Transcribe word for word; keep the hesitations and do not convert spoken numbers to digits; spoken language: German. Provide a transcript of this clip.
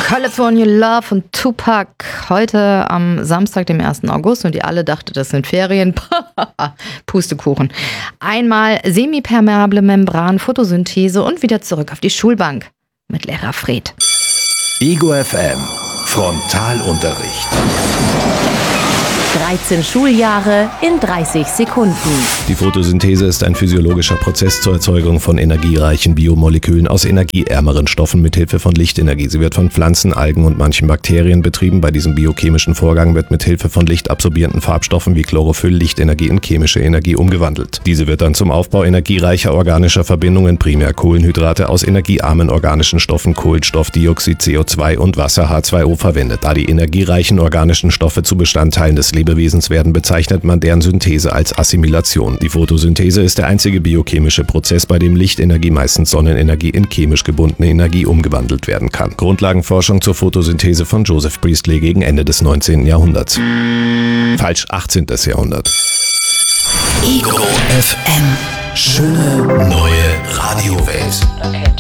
California Love von Tupac. Heute am Samstag, dem ersten August. Und ihr alle dachtet, das sind Ferien. Pustekuchen. Einmal semipermeable Membran, Photosynthese und wieder zurück auf die Schulbank mit Lehrer Fred. Ego F M. Frontalunterricht. dreizehn Schuljahre in dreißig Sekunden. Die Photosynthese ist ein physiologischer Prozess zur Erzeugung von energiereichen Biomolekülen aus energieärmeren Stoffen mithilfe von Lichtenergie. Sie wird von Pflanzen, Algen und manchen Bakterien betrieben. Bei diesem biochemischen Vorgang wird mithilfe von lichtabsorbierenden Farbstoffen wie Chlorophyll Lichtenergie in chemische Energie umgewandelt. Diese wird dann zum Aufbau energiereicher organischer Verbindungen, primär Kohlenhydrate, aus energiearmen organischen Stoffen Kohlenstoffdioxid, C O zwei und Wasser H zwei O verwendet. Da die energiereichen organischen Stoffe zu Bestandteilen des Lebewesens werden, bezeichnet man deren Synthese als Assimilation. Die Photosynthese ist der einzige biochemische Prozess, bei dem Lichtenergie, meistens Sonnenenergie, in chemisch gebundene Energie umgewandelt werden kann. Grundlagenforschung zur Photosynthese von Joseph Priestley gegen Ende des neunzehnten Jahrhunderts. Falsch, achtzehnten Jahrhundert. Ego F M. Schöne neue Radiowelt.